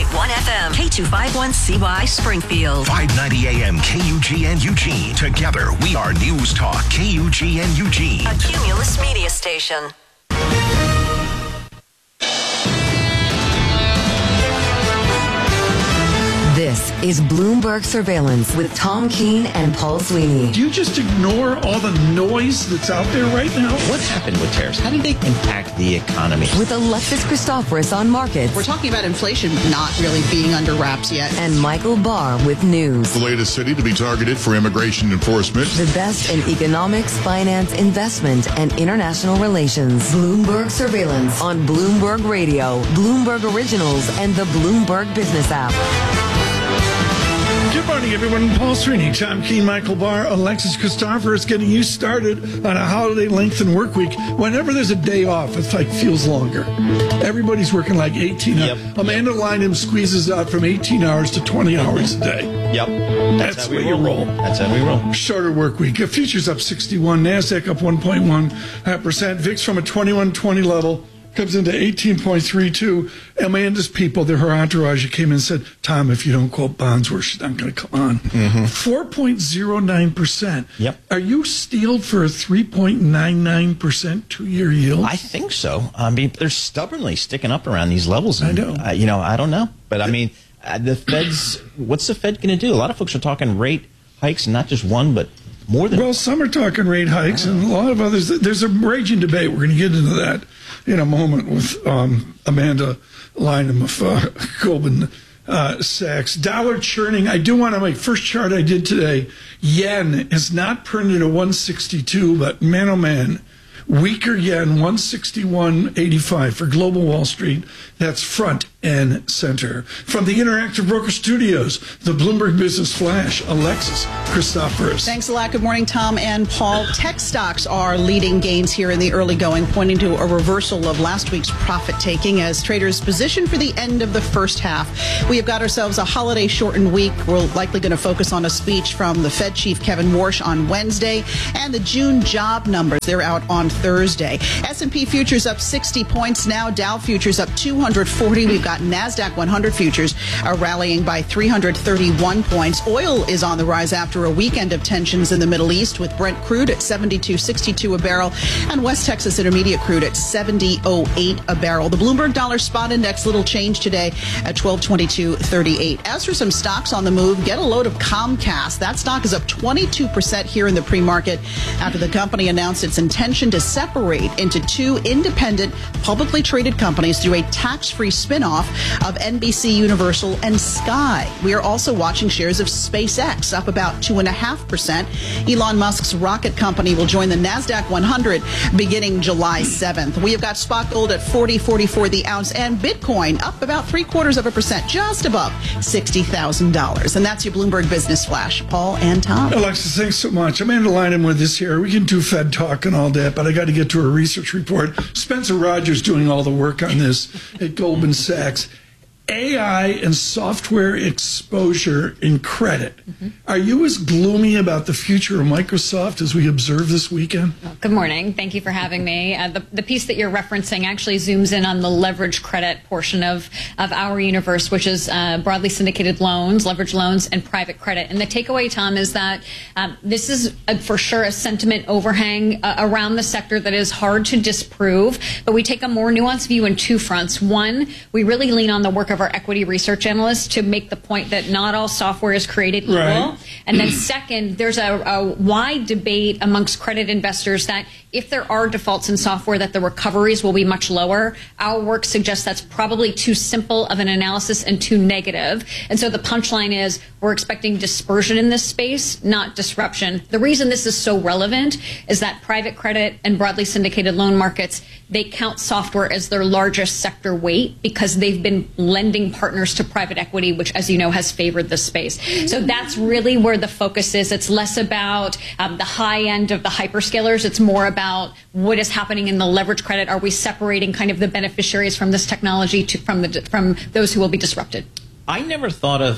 FM, K251CY Springfield. 590 AM KUGN Eugene. Together, we are News Talk KUGN Eugene. A Cumulus media station. This is Bloomberg Surveillance with Tom Keene and Paul Sweeney. Do you just ignore all the noise that's out there right now? What happened with tariffs? How did they impact the economy? With Alexis Christoforous on markets. We're talking about inflation not really being under wraps yet. And Michael Barr with news. The latest city to be targeted for immigration enforcement. The best in economics, finance, investment, and international relations. Bloomberg Surveillance on Bloomberg Radio, Bloomberg Originals, and the Bloomberg Business app. Good morning, everyone. Paul Sweeney, Tom Keene, Michael Barr, Alexis Christoforous getting you started on a holiday lengthened work week. Whenever there's a day off, it's like feels longer. Everybody's working like 18 hours. Amanda Lynham squeezes out from 18 hours to 20 hours a day. Yep. That's where you roll. That's how we roll. Shorter work week. Futures up 61. NASDAQ up 1.1%. VIX from a 2120 level comes into 18.32. Amanda's people, her entourage, came in and said, Tom, if you don't quote bonds, we're not going to come on. 4.09%. Yep. Are you steeled for a 3.99% 2-year yield? I think so. I mean, they're stubbornly sticking up around these levels. And, I know. I don't know. But, I mean, the Fed's, what's the Fed going to do? A lot of folks are talking rate hikes, and not just one, but more than. Well, some are talking rate hikes, and a lot of others. There's a raging debate. We're going to get into that in a moment with Amanda Lynham of Goldman Sachs. Dollar churning. I do want to make first chart I did today. Yen is not printed at 162, but man, oh man, weaker yen, 161.85 for Global Wall Street. That's front and center. From the Interactive Broker Studios, the Bloomberg Business Flash, Alexis Christoforous. Thanks a lot. Good morning, Tom and Paul. Tech stocks are leading gains here in the early going, pointing to a reversal of last week's profit taking as traders position for the end of the first half. We have got ourselves a holiday shortened week. We're likely going to focus on a speech from the Fed Chief Kevin Warsh on Wednesday and the June job numbers. They're out on Thursday. S&P futures up 60 points now. Dow futures up 240. We've got NASDAQ 100 futures are rallying by 331 points. Oil is on the rise after a weekend of tensions in the Middle East, with Brent crude at $72.62 a barrel and West Texas Intermediate crude at $70.08 a barrel. The Bloomberg Dollar Spot Index, little change today at 1222.38. As for some stocks on the move, get a load of Comcast. That stock is up 22% here in the pre-market after the company announced its intention to separate into two independent, publicly traded companies through a tax-free spinoff of NBC Universal and Sky. We are also watching shares of SpaceX up about 2.5%. Elon Musk's rocket company will join the NASDAQ 100 beginning July 7th. We have got spot gold at $40.44 the ounce and Bitcoin up about 0.75%, just above $60,000. And that's your Bloomberg Business Flash. Paul and Tom. Alexis, thanks so much. Amanda Lynham with us here. We can do Fed talk and all that, but I got to get to her research report. Spencer Rogers doing all the work on this at Goldman Sachs. AI and software exposure in credit. Are you as gloomy about the future of Microsoft as we observe this weekend? Good morning. Thank you for having me. The piece that you're referencing actually zooms in on the leverage credit portion of our universe, which is broadly syndicated loans, leverage loans, and private credit. And the takeaway, Tom, is that this is for sure a sentiment overhang around the sector that is hard to disprove. But we take a more nuanced view in two fronts. One, we really lean on the work of our equity research analysts to make the point that not all software is created equal. Right. And then second, there's a wide debate amongst credit investors that if there are defaults in software, that the recoveries will be much lower. Our work suggests that's probably too simple of an analysis and too negative. And so the punchline is we're expecting dispersion in this space, not disruption. The reason this is so relevant is that private credit and broadly syndicated loan markets, they count software as their largest sector weight because they've been lending partners to private equity, which, as you know, has favored this space. So that's really where the focus is. It's less about the high end of the hyperscalers. It's more about what is happening in the leverage credit. Are we separating kind of the beneficiaries from this technology from those who will be disrupted? I never thought of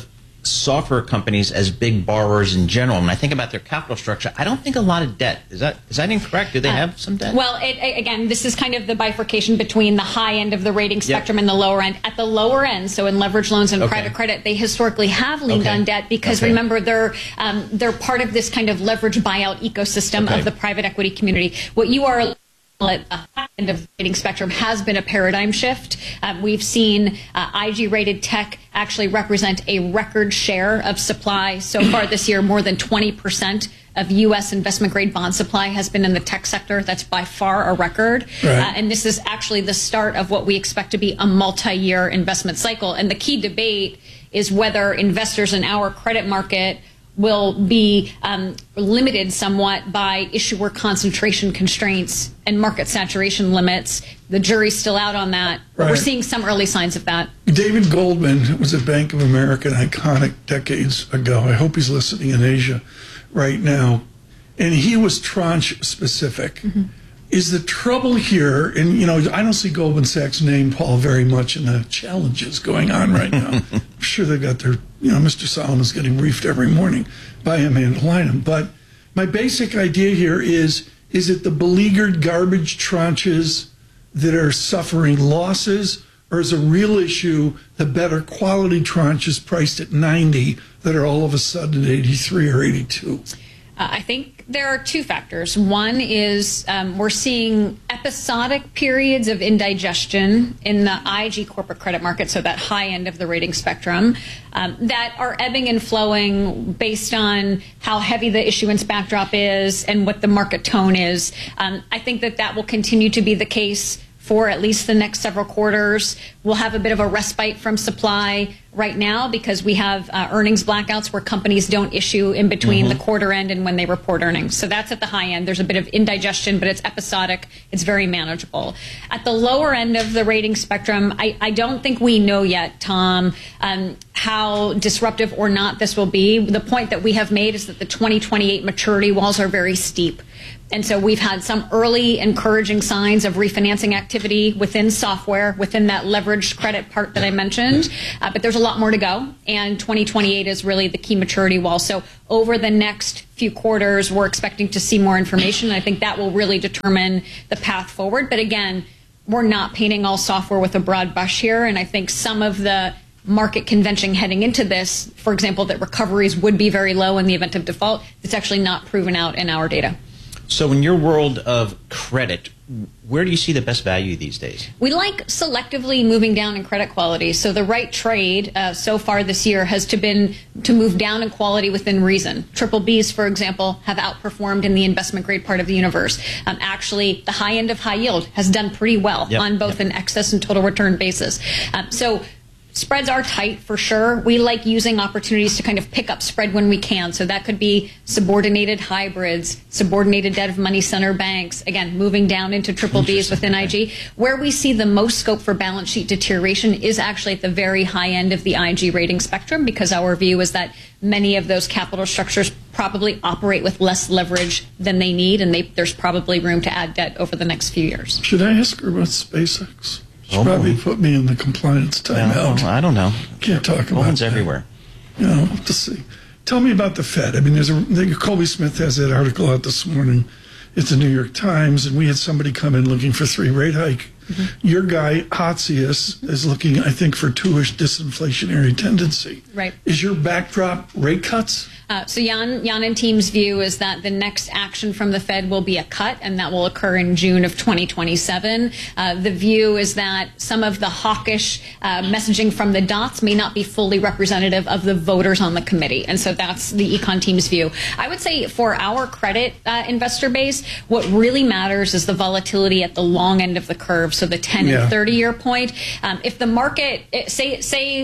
software companies as big borrowers in general. When I think about their capital structure, I don't think a lot of debt. Is that incorrect? Do they have some debt? Well, again, this is kind of the bifurcation between the high end of the rating spectrum and the lower end. At the lower end, so in leverage loans and private credit, they historically have leaned on debt because remember they're part of this kind of leverage buyout ecosystem of the private equity community. What you are at the high end of the rating spectrum has been a paradigm shift. We've seen IG-rated tech actually represent a record share of supply so far this year. More than 20% of U.S. investment-grade bond supply has been in the tech sector. That's by far a record. And this is actually the start of what we expect to be a multi-year investment cycle. And the key debate is whether investors in our credit market will be limited somewhat by issuer concentration constraints and market saturation limits. The jury's still out on that, but we're seeing some early signs of that. David Goldman was at Bank of America, an iconic decades ago. I hope he's listening in Asia right now. And he was tranche specific. Is the trouble here, and I don't see Goldman Sachs name, Paul, very much in the challenges going on right now. I'm sure they've got their, Mr. Solomon's getting briefed every morning by Amanda Lynham. But my basic idea here is it the beleaguered garbage tranches that are suffering losses, or is a real issue the better quality tranches priced at 90 that are all of a sudden at 83 or 82? I think there are two factors. One is we're seeing episodic periods of indigestion in the IG corporate credit market, so that high end of the rating spectrum, that are ebbing and flowing based on how heavy the issuance backdrop is and what the market tone is. I think that will continue to be the case for at least the next several quarters. We'll have a bit of a respite from supply right now because we have earnings blackouts where companies don't issue in between the quarter end and when they report earnings. So that's at the high end. There's a bit of indigestion, but it's episodic. It's very manageable. At the lower end of the rating spectrum, I don't think we know yet, Tom, how disruptive or not this will be. The point that we have made is that the 2028 maturity walls are very steep. And so we've had some early encouraging signs of refinancing activity within software, within that leveraged credit part that I mentioned. But there's a lot more to go. And 2028 is really the key maturity wall. So over the next few quarters, we're expecting to see more information. I think that will really determine the path forward. But again, we're not painting all software with a broad brush here. And I think some of the market convention heading into this, for example, that recoveries would be very low in the event of default, it's actually not proven out in our data. So in your world of credit, where do you see the best value these days? We like selectively moving down in credit quality. So the right trade so far this year has been to move down in quality within reason. Triple Bs, for example, have outperformed in the investment grade part of the universe. Actually, the high end of high yield has done pretty well on both an excess and total return basis. So spreads are tight for sure. We like using opportunities to kind of pick up spread when we can. So that could be subordinated hybrids, subordinated debt of money center banks, again, moving down into triple Bs within IG. Where we see the most scope for balance sheet deterioration is actually at the very high end of the IG rating spectrum, because our view is that many of those capital structures probably operate with less leverage than they need, and there's probably room to add debt over the next few years. Should I ask her about SpaceX? She'll probably put me in the compliance timeout. I don't know. Can't talk about Goldman's that. Everywhere. We'll have to see. Tell me about the Fed. I mean, Colby Smith has that article out this morning. It's the New York Times, and we had somebody come in looking for 3 rate hike. Your guy, Hotzius, is looking, I think, for 2-ish disinflationary tendency. Right. Is your backdrop rate cuts? So Jan and team's view is that the next action from the Fed will be a cut, and that will occur in June of 2027. The view is that some of the hawkish messaging from the dots may not be fully representative of the voters on the committee. And so that's the econ team's view. I would say for our credit investor base, what really matters is the volatility at the long end of the curve. So the 10 and 30-year point. If the market, say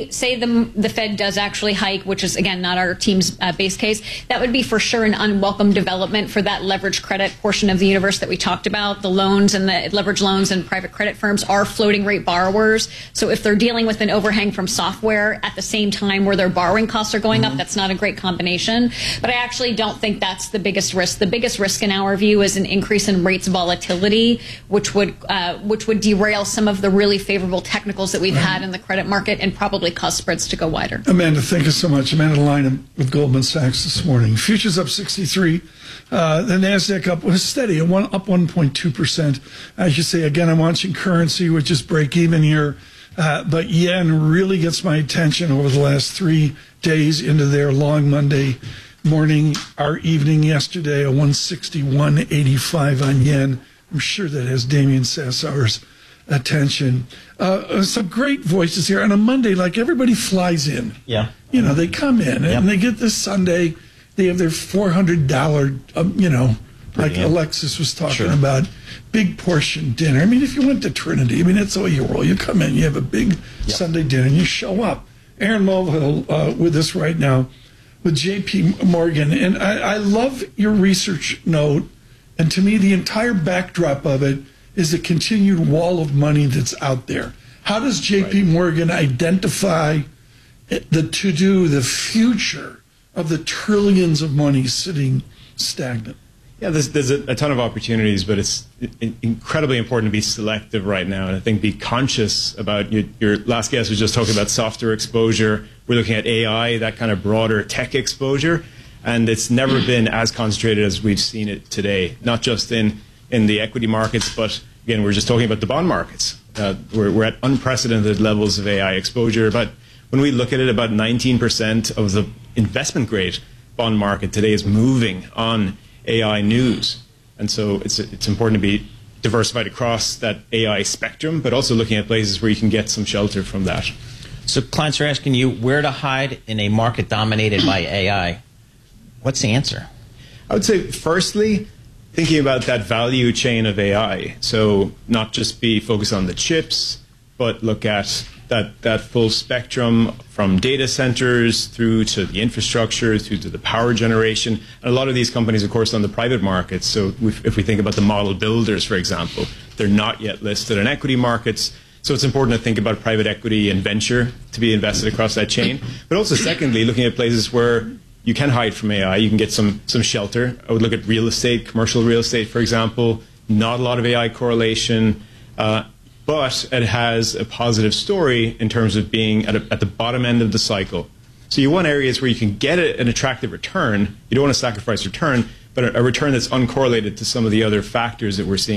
the Fed does actually hike, which is, again, not our team's base case, that would be for sure an unwelcome development for that leverage credit portion of the universe that we talked about. The loans and the leverage loans and private credit firms are floating rate borrowers. So if they're dealing with an overhang from software at the same time where their borrowing costs are going up, that's not a great combination. But I actually don't think that's the biggest risk. The biggest risk in our view is an increase in rates volatility, which would would derail some of the really favorable technicals that we've had in the credit market and probably cause spreads to go wider. Amanda, thank you so much. Amanda Lynham with Goldman Sachs this morning. Futures up 63. The NASDAQ up was steady, up 1.2%. As you say, again, I'm watching currency, which is break even here. But yen really gets my attention over the last 3 days into their long Monday morning, our evening yesterday, a 161.85 on yen. I'm sure that has Damien Sassower's attention. Some great voices here. On a Monday, like everybody flies in. Yeah. You know, they come in and they get this Sunday, they have their $400, like Alexis was talking about, big portion dinner. I mean, if you went to Trinity, I mean, that's the way you roll. You come in, you have a big Sunday dinner, and you show up. Aaron Mulvihill with us right now with J.P. Morgan. And I love your research note. And to me, the entire backdrop of it is the continued wall of money that's out there. How does J.P. Morgan identify the future of the trillions of money sitting stagnant? Yeah, there's a ton of opportunities, but it's incredibly important to be selective right now. And I think be conscious about your last guest was just talking about software exposure. We're looking at AI, that kind of broader tech exposure. And it's never been as concentrated as we've seen it today, not just in the equity markets, but again, we're just talking about the bond markets. We're at unprecedented levels of AI exposure. But when we look at it, about 19% of the investment grade bond market today is moving on AI news. And so it's important to be diversified across that AI spectrum, but also looking at places where you can get some shelter from that. So clients are asking you where to hide in a market dominated by AI. What's the answer? I would say, firstly, thinking about that value chain of AI. So not just be focused on the chips, but look at that full spectrum from data centers through to the infrastructure, through to the power generation. And a lot of these companies, of course, on the private markets. So if we think about the model builders, for example, they're not yet listed in equity markets. So it's important to think about private equity and venture to be invested across that chain. But also, secondly, looking at places where you can hide from AI, you can get some shelter. I would look at real estate, commercial real estate, for example. Not a lot of AI correlation, but it has a positive story in terms of being at the bottom end of the cycle. So you want areas where you can get an attractive return. You don't want to sacrifice return, but a return that's uncorrelated to some of the other factors that we're seeing.